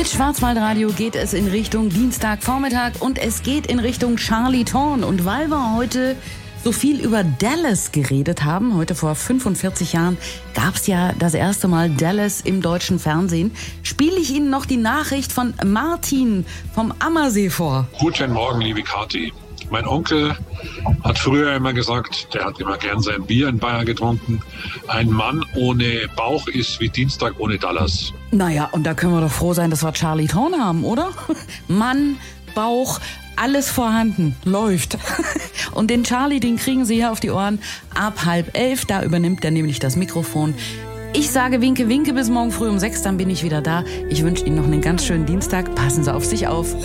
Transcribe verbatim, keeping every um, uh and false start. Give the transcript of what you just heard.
Mit Schwarzwaldradio geht es in Richtung Dienstagvormittag und es geht in Richtung Charlie-Thorn. Und weil wir heute so viel über Dallas geredet haben, heute vor fünfundvierzig Jahren gab es ja das erste Mal Dallas im deutschen Fernsehen, spiele ich Ihnen noch die Nachricht von Martin vom Ammersee vor. Guten Morgen, liebe Kathi. Mein Onkel hat früher immer gesagt, der hat immer gern sein Bier in Bayern getrunken, ein Mann ohne Bauch ist wie Dienstag ohne Dallas. Naja, und da können wir doch froh sein, dass wir Charlie-Thorn haben, oder? Mann, Bauch, alles vorhanden, läuft. Und den Charlie, den kriegen Sie hier auf die Ohren ab halb elf, da übernimmt er nämlich das Mikrofon. Ich sage winke, winke bis morgen früh um sechs, dann bin ich wieder da. Ich wünsche Ihnen noch einen ganz schönen Dienstag, passen Sie auf sich auf.